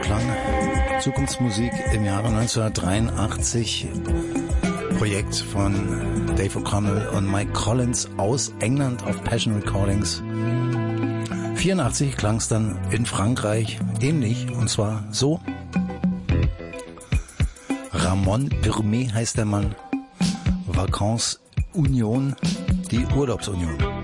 klang Zukunftsmusik im Jahre 1983. Projekt von Dave O'Connell und Mike Collins aus England auf Passion Recordings. 84 klang es dann in Frankreich ähnlich, und zwar so. Ramon Pirmé heißt der Mann. Vacances Union, die Urlaubsunion.